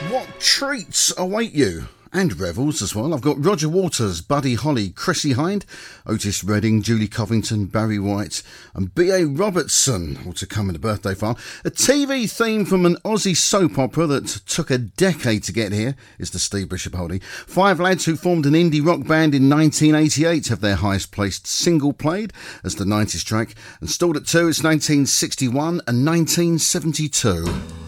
What treats await you? And revels as well. I've got Roger Waters, Buddy Holly, Chrissie Hynde, Otis Redding, Julie Covington, Barry White and B.A. Robertson, all to come in the birthday file. A TV theme from an Aussie soap opera that took a decade to get here is the Steve Bishop Holdie. Five lads who formed an indie rock band in 1988 have their highest placed single played as the 90s track. And stalled at two, it's 1961 and 1972.